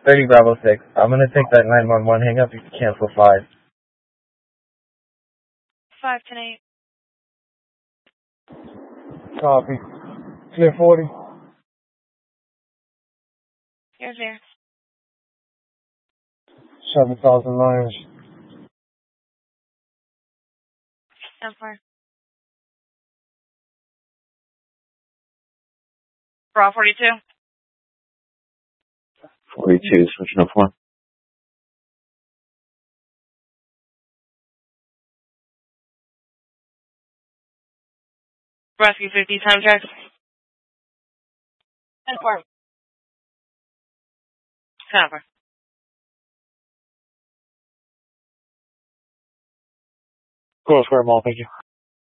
30 Bravo 6. I'm going to take that 911 hang up. You can cancel 5. 510-8. Copy. Clear 40. Here's there. 7,000 lions. 10-4. Bravo 42. 42, switching up 4. Rescue 50, time check. 10-4. 10-4. Coral Square Mall, thank you.